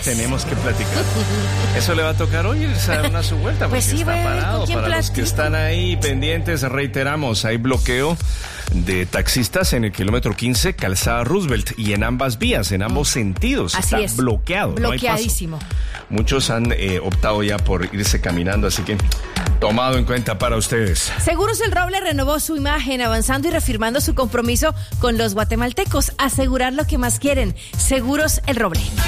Tenemos que platicar. Eso le va a tocar hoy irse a dar una su vuelta, porque Pues sí, está parado. Para los que están ahí pendientes, reiteramos, hay bloqueo de taxistas en el kilómetro 15, Calzada Roosevelt, y en ambas vías, en ambos sentidos. Así está es. bloqueado. Bloqueadísimo. No hay paso. Muchos han optado ya por irse caminando, así que tomado en cuenta para ustedes. Seguros El Roble renovó su imagen, avanzando y reafirmando su compromiso con los guatemaltecos. Asegurar lo que más quieren. Seguros El Roble.